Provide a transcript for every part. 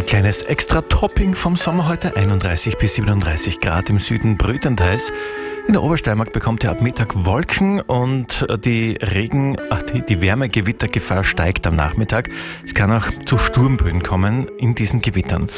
Ein kleines Extra-Topping vom Sommer heute, 31 bis 37 Grad im Süden, brütend heiß. In der Obersteiermark bekommt ihr ab Mittag Wolken und die Wärmegewittergefahr steigt am Nachmittag. Es kann auch zu Sturmböen kommen in diesen Gewittern.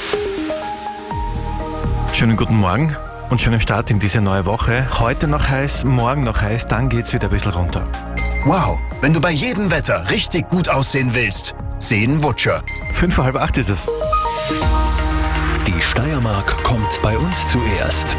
Schönen guten Morgen und schönen Start in diese neue Woche. Heute noch heiß, morgen noch heiß, dann geht's wieder ein bisschen runter. Wow, wenn du bei jedem Wetter richtig gut aussehen willst, sehen Wutscher. 7:45 ist es. Die Steiermark kommt bei uns zuerst.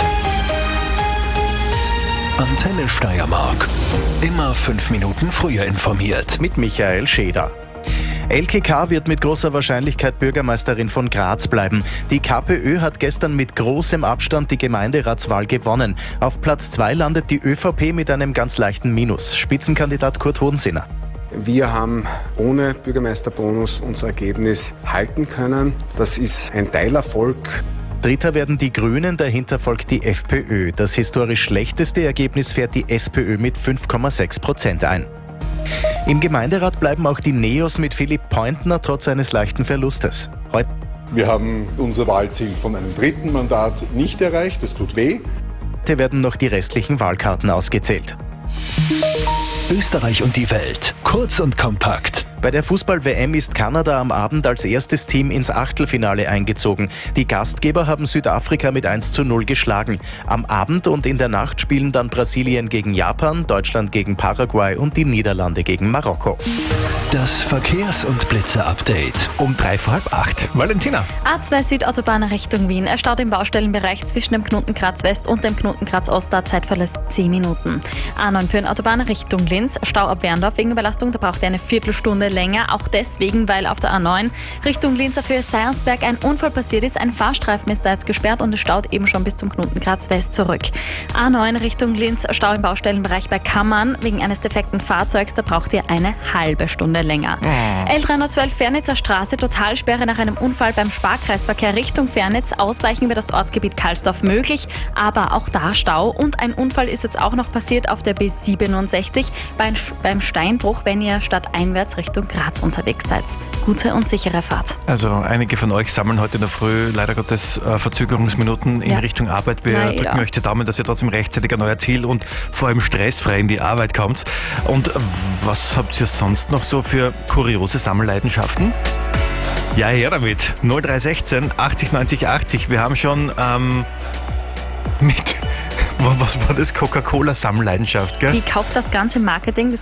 Antenne Steiermark. Immer 5 Minuten früher informiert. Mit Michael Scheder. Elke K. wird mit großer Wahrscheinlichkeit Bürgermeisterin von Graz bleiben. Die KPÖ hat gestern mit großem Abstand die Gemeinderatswahl gewonnen. Auf Platz 2 landet die ÖVP mit einem ganz leichten Minus. Spitzenkandidat Kurt Hohensinner. Wir haben ohne Bürgermeisterbonus unser Ergebnis halten können. Das ist ein Teilerfolg. Dritter werden die Grünen, dahinter folgt die FPÖ. Das historisch schlechteste Ergebnis fährt die SPÖ mit 5,6% ein. Im Gemeinderat bleiben auch die Neos mit Philipp Pointner trotz eines leichten Verlustes. Wir haben unser Wahlziel von einem dritten Mandat nicht erreicht, das tut weh. Heute werden noch die restlichen Wahlkarten ausgezählt. Österreich und die Welt. Kurz und kompakt. Bei der Fußball-WM ist Kanada am Abend als erstes Team ins Achtelfinale eingezogen. Die Gastgeber haben Südafrika mit 1:0 geschlagen. Am Abend und in der Nacht spielen dann Brasilien gegen Japan, Deutschland gegen Paraguay und die Niederlande gegen Marokko. Das Verkehrs- und Blitze-Update. Um 7:45. Valentina. A2 Südautobahn Richtung Wien. Er staut im Baustellenbereich zwischen dem Knotenkreuz West und dem Knotenkreuz Ost. Zeitverlust 10 Minuten. A9 Pyhrn-Autobahn Richtung Linz. Stau ab Werndorf wegen Überlastung. Da braucht er eine Viertelstunde länger. Auch deswegen, weil auf der A9 Richtung Linz auf Höhe Seiersberg ein Unfall passiert ist. Ein Fahrstreifen ist da jetzt gesperrt und es staut eben schon bis zum Knotenkreuz West zurück. A9 Richtung Linz. Stau im Baustellenbereich bei Kammern. Wegen eines defekten Fahrzeugs. Da braucht ihr eine halbe Stunde länger. L312 Fernitzer Straße, Totalsperre nach einem Unfall beim Sparkreisverkehr Richtung Fernitz, Ausweichen über das Ortsgebiet Karlsdorf möglich, aber auch da Stau. Und ein Unfall ist jetzt auch noch passiert auf der B67 beim Steinbruch, wenn ihr stadteinwärts Richtung Graz unterwegs seid. Gute und sichere Fahrt. Also einige von euch sammeln heute in der Früh leider Gottes Verzögerungsminuten in Richtung Arbeit. Wir drücken euch die Daumen, dass ihr trotzdem rechtzeitig an euer Ziel und vor allem stressfrei in die Arbeit kommt. Und was habt ihr sonst noch so für kuriose Sammelleidenschaften? Ja, her damit. 0316 80 90 80. Wir haben schon was war das? Coca-Cola-Sammelleidenschaft, gell? Die kauft das ganze Marketing, das